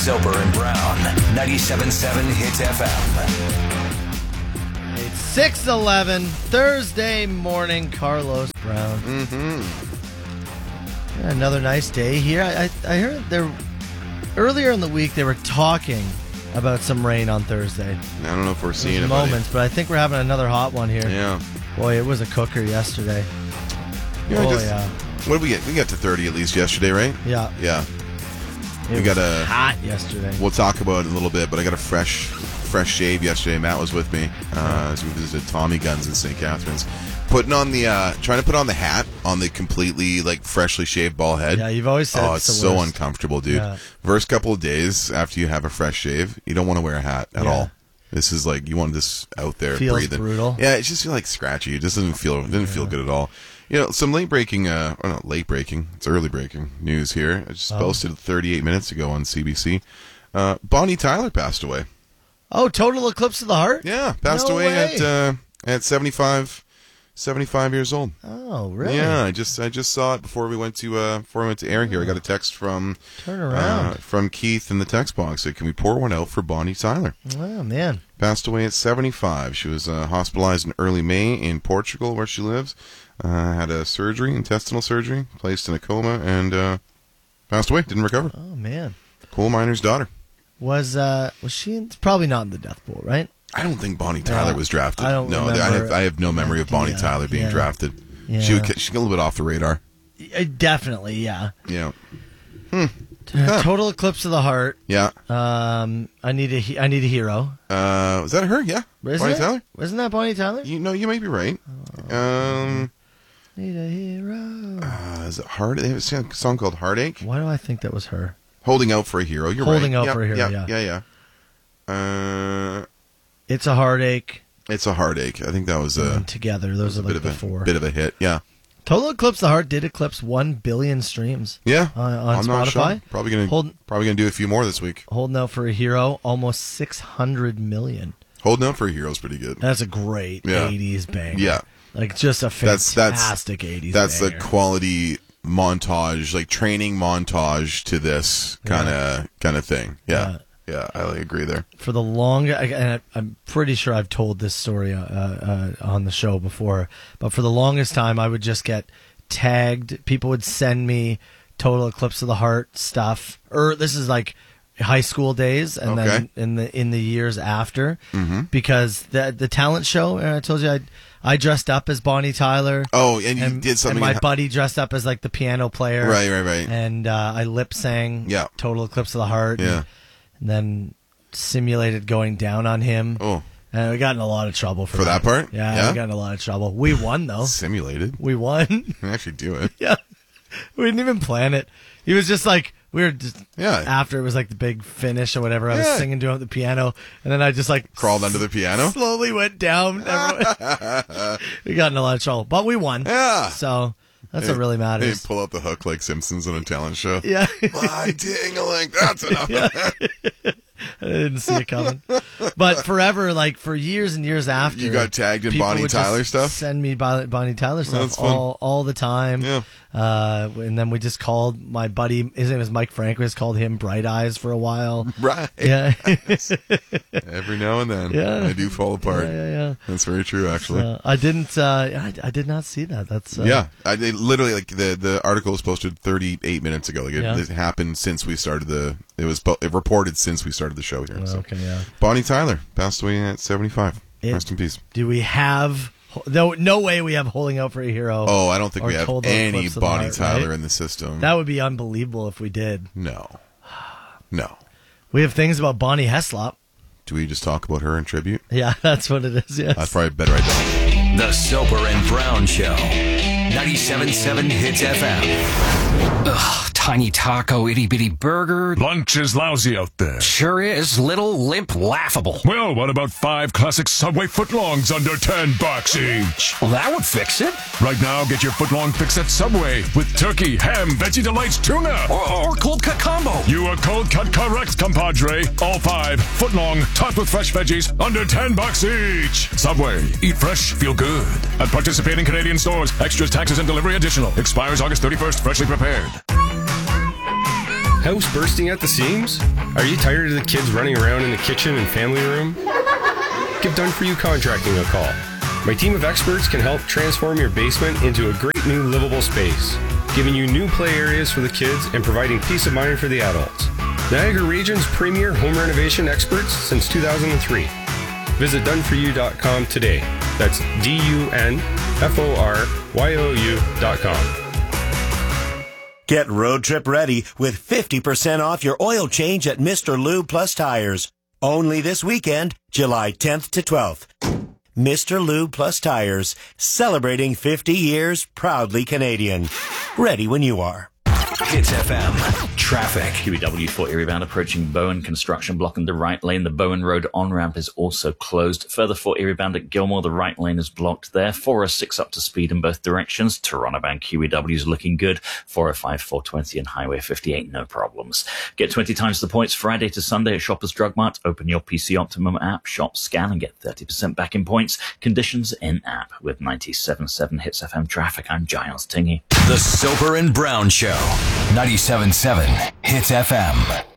Soper and Brown, 97.7 Hits FM. It's 6:11, Thursday morning, Carlos Brown. Yeah, another nice day here. I heard earlier in the week they were talking about some rain on Thursday. I don't know if we're seeing it. Moments, but I think we're having another hot one here. Yeah. Boy, it was a cooker yesterday. Yeah. What did we get? We got to 30 at least yesterday, right? Yeah. Yeah. It was hot yesterday. We'll talk about it in a little bit, but I got a fresh shave yesterday. Matt was with me as we visited Tommy Guns in St. Catharines. Trying to put on the hat on the completely freshly shaved bald head. Yeah, you've always said it's so worst. uncomfortable, dude. Yeah. First couple of days after you have a fresh shave, you don't want to wear a hat at all. This is you want this out there Feels breathing. brutal. Yeah, it's just scratchy. It just didn't feel good at all. Some late breaking, it's early breaking news here. I just posted 38 minutes ago on CBC. Bonnie Tyler passed away. Oh, total eclipse of the heart? Yeah, passed away at 75 years old. Oh, really? Yeah, I just saw it before we went to air here. I got a text from from Keith in the text box. Said, "Can we pour one out for Bonnie Tyler?" Oh, man. Passed away at 75. She was hospitalized in early May in Portugal, where she lives. Had a intestinal surgery, placed in a coma, and passed away. Didn't recover. Oh, man. Coal miner's daughter. Was she probably not in the death pool, right? I don't think Bonnie Tyler was drafted. I don't remember. I have no memory of Bonnie Tyler being drafted. Yeah. She got a little bit off the radar. Definitely, yeah. Yeah. Total eclipse of the heart. Yeah. I need a hero. Was that her? Yeah. Bonnie Tyler? Wasn't that Bonnie Tyler? You may be right. Need a hero. Is it Heart? They have a song called Heartache. Why do I think that was her? Holding Out for a Hero. You're right. Holding Out for a Hero. Yeah. It's a Heartache. It's a Heartache. I think that was Together. Those are the four. Bit of a hit. Yeah. Total Eclipse of the Heart did eclipse 1 billion streams. Yeah. On I'm Spotify. not sure. Probably gonna do a few more this week. Holding Out for a Hero, almost 600 million. Holding Out for a Hero is pretty good. That's a great 80s banger. Yeah. Just a fantastic 80s That's banger. the quality montage, training montage to this kind of thing. Yeah. Yeah, I agree there. For the and I'm pretty sure I've told this story on the show before, but for the longest time I would just get tagged. People would send me Total Eclipse of the Heart stuff, or this is high school days, and then in the years after, because the talent show. And I told you I dressed up as Bonnie Tyler. Oh, and you did something. And my buddy dressed up as the piano player. Right. And I lip sang. Yeah. Total Eclipse of the Heart. Yeah. And then simulated going down on him. Oh. And we got in a lot of trouble for that part? Yeah, we got in a lot of trouble. We won, though. Simulated? We won. We actually do it. Yeah. We didn't even plan it. He was just we were just, after it was the big finish or whatever, I was singing to him at the piano, and then I just crawled under the piano? Slowly went down. We got in a lot of trouble, but we won. Yeah. So that's what really matters. They pull out the hook like Simpsons on a talent show. Yeah. My ding-a-ling, that's enough. I didn't see it coming. But forever, for years and years after, you got tagged in Bonnie Tyler stuff? Send me Bonnie Tyler stuff all the time. Yeah. And then we just called my buddy, his name is Mike Frank, we just called him Bright Eyes for a while. Right. Yeah. Every now and then. Yeah. I do fall apart. Yeah. That's very true, actually. I did not see that. That's they literally the article was posted 38 minutes ago. It happened since we started it reported since we started the show here. Okay, yeah. Bonnie Tyler passed away at 75. Rest in peace. Do we have... No way we have Holding Out for a Hero. Oh, I don't think we have any Bonnie Tyler right? in the system. That would be unbelievable if we did. No. We have things about Bonnie Heslop. Do we just talk about her in tribute? Yeah, that's what it is, yes. That's probably better I don't. The Soper and Brown Show. 97.7 Hits FM. Ugh, tiny taco, itty-bitty burger. Lunch is lousy out there. Sure is. Little, limp, laughable. Well, what about 5 classic Subway footlongs under $10 each? Well, that would fix it. Right now, get your footlong fix at Subway with turkey, ham, Veggie Delights, tuna. Or cold cut combo. You are cold cut correct, compadre. All 5 footlong, topped with fresh veggies, under $10 each. Subway. Eat fresh, feel good. At participating Canadian stores, extras, taxes, and delivery additional. Expires August 31st, freshly prepared. House bursting at the seams? Are you tired of the kids running around in the kitchen and family room? Give Done For You Contracting a call. My team of experts can help transform your basement into a great new livable space, giving you new play areas for the kids and providing peace of mind for the adults. Niagara Region's premier home renovation experts since 2003. Visit doneforyou.com today. That's DUNFORYOU.com. Get road trip ready with 50% off your oil change at Mr. Lube Plus Tires. Only this weekend, July 10th to 12th. Mr. Lube Plus Tires, celebrating 50 years, proudly Canadian. Ready when you are. Hits FM. Traffic. QEW for Erie-bound approaching Bowen. Construction blocking the right lane. The Bowen Road on-ramp is also closed. Further for Erie-bound at Gilmore, the right lane is blocked there. 406 up to speed in both directions. Toronto-bound QEW is looking good. 405, 420 and Highway 58, no problems. Get 20 times the points Friday to Sunday at Shoppers Drug Mart. Open your PC Optimum app, shop, scan, and get 30% back in points. Conditions in-app. With 97.7 Hits FM traffic, I'm Giles Tingy. The Soper and Brown Show. 97.7 Hits FM.